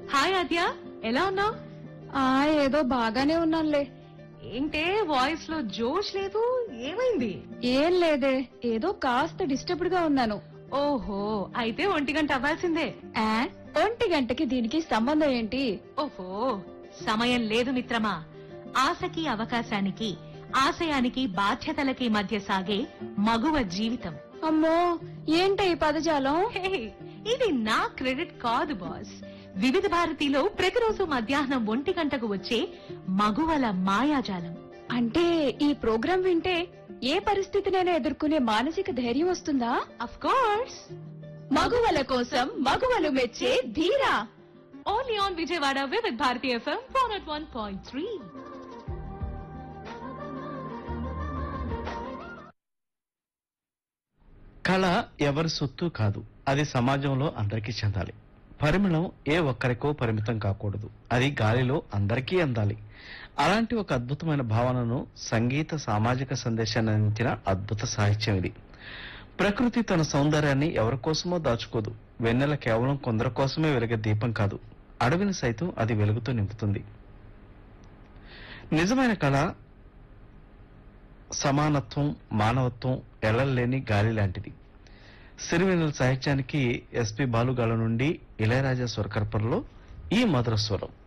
Hi ఆద్య, ఎలా ఉన్నావు? ఏదో బాగానే ఉన్నానులే. ఏంటే వాయిస్ లో జోష్ లేదు, ఏమైంది? ఏం లేదే, ఏదో కాస్త డిస్టర్బ్డ్ గా ఉన్నాను. ఓహో, అయితే 1 గంట అవ్వాల్సిందే. 1 గంటకి దీనికి సంబంధం ఏంటి? ఓహో, సమయం లేదు మిత్రమా. ఆశకి అవకాశానికి, ఆశయానికి బాధ్యతలకి మధ్య సాగే మగువ జీవితం. అమ్మో, ఏంట ఈ పదజాలం? హే, ఇది నా క్రెడిట్ కాదు బాస్. వివిధ భారతిలో ప్రతిరోజు మధ్యాహ్నం 1 గంటకు వచ్చే మగువల మాయాజాలం. అంటే ఈ ప్రోగ్రాం వింటే ఏ పరిస్థితినైనా ఎదుర్కొనే మానసిక ధైర్యం వస్తుందా? Of course. మగువల కోసం మగువలు మెచ్చే ధీరా. ఓన్లీ ఆన్ విజయవాడ వివిధ భారతి FM 101.3. కళ ఎవరి సొత్తు కాదు, అది సమాజంలో అందరికీ చెందాలి. పరిమళం ఏ ఒక్కరికో పరిమితం కాకూడదు, అది గాలిలో అందరికీ అందాలి. అలాంటి ఒక అద్భుతమైన భావనను సంగీత సామాజిక సందేశాన్ని అందించిన అద్భుత సాహిత్యం ఇది. ప్రకృతి తన సౌందర్యాన్ని ఎవరి కోసమో దాచుకోదు. వెన్నెల కేవలం కొందరి కోసమే వెలిగే దీపం కాదు, అడవిని సైతం అది వెలుగుతూ నింపుతుంది. నిజమైన కళ సమానత్వం, మానవత్వం ఎల్లలేని గాలి లాంటిది. సిరివెన్నెల సాహిత్యానికి ఎస్పి బాలుగాల నుండి ఇళయరాజా స్వరకల్పనలో ఈ మధుర స్వరం.